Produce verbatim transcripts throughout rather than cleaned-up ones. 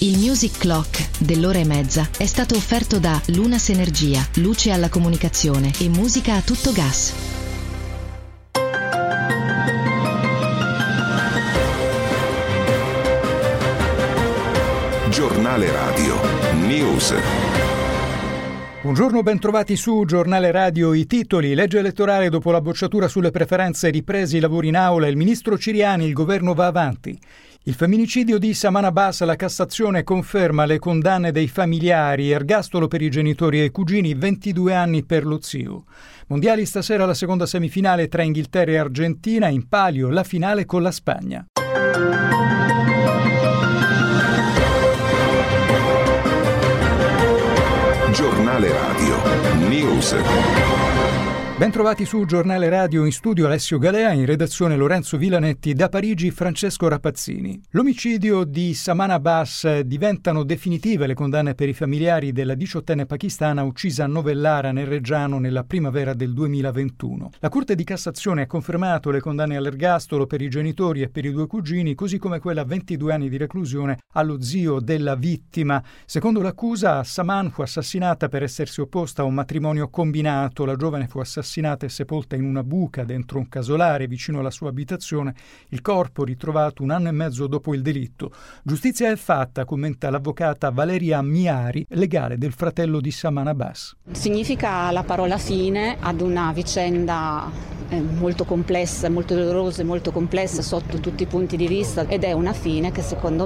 Il Music Clock dell'ora e mezza è stato offerto da Lunas Energia, luce alla comunicazione e musica a tutto gas. Giornale Radio News. Buongiorno, ben trovati su Giornale Radio. I titoli: legge elettorale dopo la bocciatura sulle preferenze, ripresi i lavori in aula, il ministro Ciriani, il governo va avanti. Il femminicidio di Saman Abbas, la Cassazione conferma le condanne dei familiari, ergastolo per i genitori e i cugini, ventidue anni per lo zio. Mondiali stasera la seconda semifinale tra Inghilterra e Argentina, in palio la finale con la Spagna. Giornale Radio News. Ben trovati su Giornale Radio, in studio Alessio Galea, in redazione Lorenzo Villanetti, da Parigi Francesco Rapazzini. L'omicidio di Saman Abbas, diventano definitive le condanne per i familiari della diciottenne pakistana uccisa a Novellara nel Reggiano nella primavera del duemilaventuno. La Corte di Cassazione ha confermato le condanne all'ergastolo per i genitori e per i due cugini, così come quella a ventidue anni di reclusione allo zio della vittima. Secondo l'accusa, Saman fu assassinata per essersi opposta a un matrimonio combinato. La giovane fu assassinata assassinata e sepolta in una buca dentro un casolare vicino alla sua abitazione, il corpo ritrovato un anno e mezzo dopo il delitto. Giustizia è fatta, commenta l'avvocata Valeria Miari, legale del fratello di Saman Abbas. Significa la parola fine ad una vicenda molto complessa, molto dolorosa e molto complessa sotto tutti i punti di vista, ed è una fine che secondo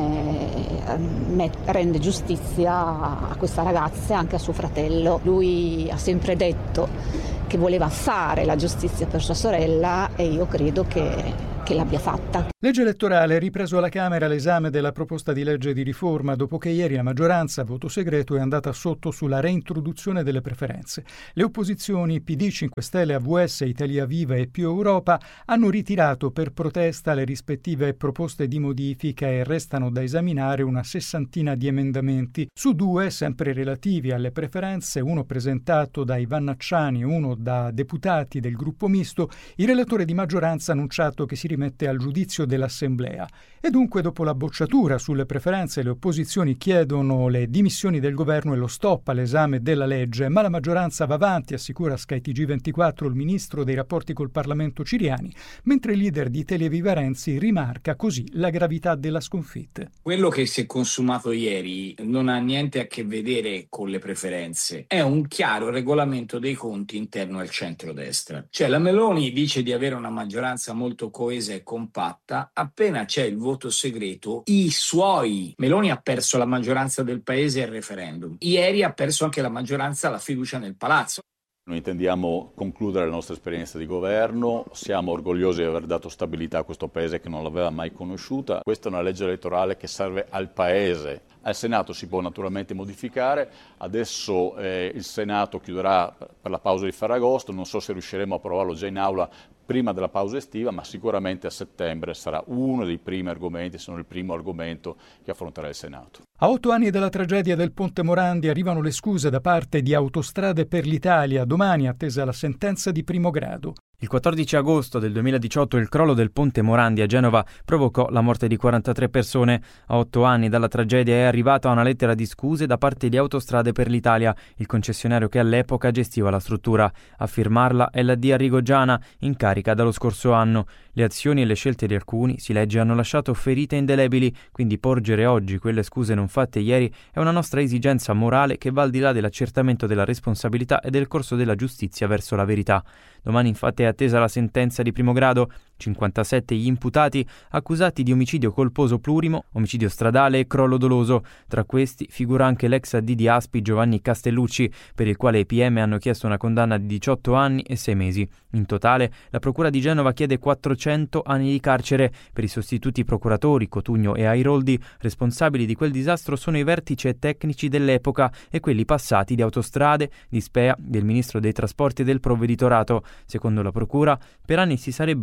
me rende giustizia a questa ragazza e anche a suo fratello. Lui ha sempre detto che voleva fare la giustizia per sua sorella e io credo che, che l'abbia fatta. Legge elettorale: ripreso alla Camera l'esame della proposta di legge di riforma dopo che ieri la maggioranza a voto segreto è andata sotto sulla reintroduzione delle preferenze. Le opposizioni P D, cinque Stelle, A V S, Italia Viva e Più Europa hanno ritirato per protesta le rispettive proposte di modifica e restano da esaminare una sessantina di emendamenti. Su due, sempre relativi alle preferenze, uno presentato da Ivan Acciani e uno da deputati del gruppo misto, il relatore di maggioranza ha annunciato che si rimette al giudizio dell'Assemblea. E dunque, dopo la bocciatura sulle preferenze, le opposizioni chiedono le dimissioni del governo e lo stop all'esame della legge, ma la maggioranza va avanti, assicura Sky T G ventiquattro il ministro dei rapporti col Parlamento Ciriani, mentre il leader di Televiva Renzi rimarca così la gravità della sconfitta. Quello che si è consumato ieri non ha niente a che vedere con le preferenze, è un chiaro regolamento dei conti interno al centrodestra. Cioè la Meloni dice di avere una maggioranza molto coesa e compatta, appena c'è il voto segreto i suoi Meloni ha perso la maggioranza del paese al referendum, ieri ha perso anche la maggioranza, la fiducia nel palazzo. Noi intendiamo concludere la nostra esperienza di governo, siamo orgogliosi di aver dato stabilità a questo paese che non l'aveva mai conosciuta. Questa è una legge elettorale che serve al paese. Al Senato si può naturalmente modificare, adesso eh, il Senato chiuderà per la pausa di Ferragosto, non so se riusciremo a approvarlo già in aula prima della pausa estiva, ma sicuramente a settembre sarà uno dei primi argomenti, se non il primo argomento che affronterà il Senato. A otto anni dalla tragedia del Ponte Morandi arrivano le scuse da parte di Autostrade per l'Italia. Domani è attesa la sentenza di primo grado. Il quattordici agosto del duemiladiciotto il crollo del Ponte Morandi a Genova provocò la morte di quarantatré persone. A otto anni dalla tragedia è arrivata una lettera di scuse da parte di Autostrade per l'Italia, il concessionario che all'epoca gestiva la struttura. A firmarla è la D. Arrigo Giana, in carica dallo scorso anno. Le azioni e le scelte di alcuni, si legge, hanno lasciato ferite indelebili, quindi porgere oggi quelle scuse non fatte ieri è una nostra esigenza morale che va al di là dell'accertamento della responsabilità e del corso della giustizia verso la verità. Domani infatti è attesa la sentenza di primo grado. cinquantasette gli imputati accusati di omicidio colposo plurimo, omicidio stradale e crollo doloso. Tra questi figura anche l'ex A D di Aspi Giovanni Castellucci, per il quale i P M hanno chiesto una condanna di diciotto anni e sei mesi. In totale la Procura di Genova chiede quattrocento anni di carcere. Per i sostituti procuratori Cotugno e Airoldi, responsabili di quel disastro sono i vertici e tecnici dell'epoca e quelli passati di Autostrade, di Spea, del Ministro dei Trasporti e del Provveditorato. Secondo la Procura, per anni si sarebbe risparmiato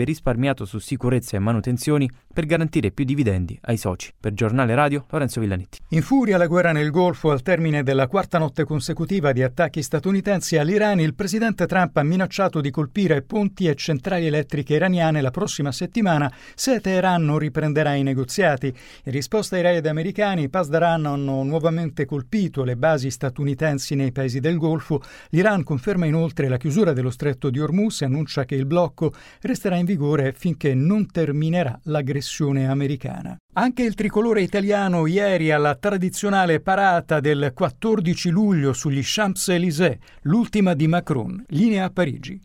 risparmiato su sicurezza e manutenzioni per garantire più dividendi ai soci. Per Giornale Radio, Lorenzo Villanetti. In furia la guerra nel Golfo al termine della quarta notte consecutiva di attacchi statunitensi all'Iran, il presidente Trump ha minacciato di colpire ponti e centrali elettriche iraniane la prossima settimana se Teheran non riprenderà i negoziati. In risposta ai raid americani, i Pasdaran hanno nuovamente colpito le basi statunitensi nei paesi del Golfo. L'Iran conferma inoltre la chiusura dello stretto di Hormuz e annuncia che il blocco resterà in vigore finché non terminerà l'aggressione americana. Anche il tricolore italiano ieri alla tradizionale parata del quattordici luglio sugli Champs-Élysées, l'ultima di Macron, linea a Parigi.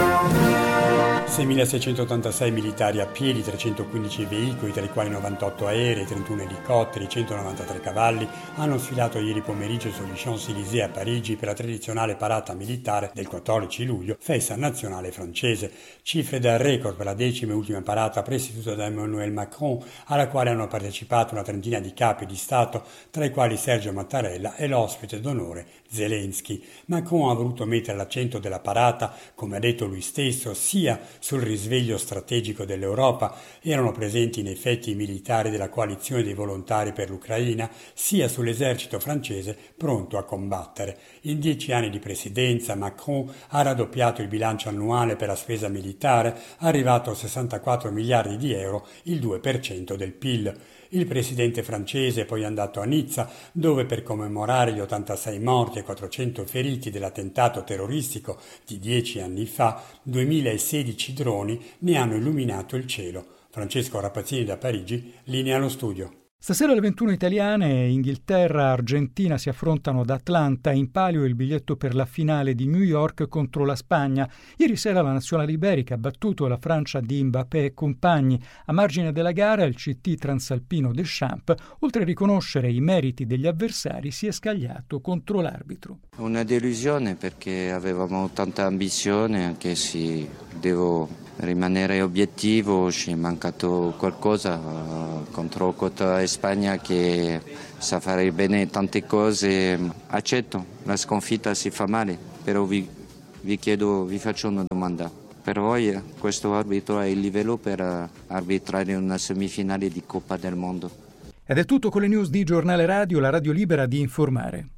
seimilaseicentottantasei militari a piedi, trecentoquindici veicoli, tra i quali novantotto aerei, trentuno elicotteri, centonovantatré cavalli, hanno sfilato ieri pomeriggio sugli Champs-Élysées a Parigi per la tradizionale parata militare del quattordici luglio, festa nazionale francese. Cifre da record per la decima e ultima parata presieduta da Emmanuel Macron, alla quale hanno partecipato una trentina di capi di Stato, tra i quali Sergio Mattarella e l'ospite d'onore Zelensky. Macron ha voluto mettere l'accento della parata, come ha detto lui stesso, sia sul risveglio strategico dell'Europa. Erano presenti in effetti i militari della coalizione dei volontari per l'Ucraina, sia sull'esercito francese pronto a combattere. In dieci anni di presidenza Macron ha raddoppiato il bilancio annuale per la spesa militare, arrivato a sessantaquattro miliardi di euro, il due per cento del P I L. Il presidente francese è poi andato a Nizza, dove per commemorare gli ottantasei morti e quattrocento feriti dell'attentato terroristico di dieci anni fa, duemilasedici droni ne hanno illuminato il cielo. Francesco Rapazzini da Parigi, linea allo studio. Stasera alle ventuno italiane, Inghilterra e Argentina si affrontano ad Atlanta, in palio il biglietto per la finale di New York contro la Spagna. Ieri sera la nazionale iberica ha battuto la Francia di Mbappé e compagni. A margine della gara il C T transalpino Deschamps, oltre a riconoscere i meriti degli avversari, si è scagliato contro l'arbitro. Una delusione perché avevamo tanta ambizione, anche se devo rimanere obiettivo, ci è mancato qualcosa uh, contro Cota e Spagna che sa fare bene tante cose. Accetto, la sconfitta si fa male, però vi, vi chiedo, vi faccio una domanda. Per voi questo arbitro ha il livello per uh, arbitrare una semifinale di Coppa del Mondo? Ed è tutto con le news di Giornale Radio, la radio libera di informare.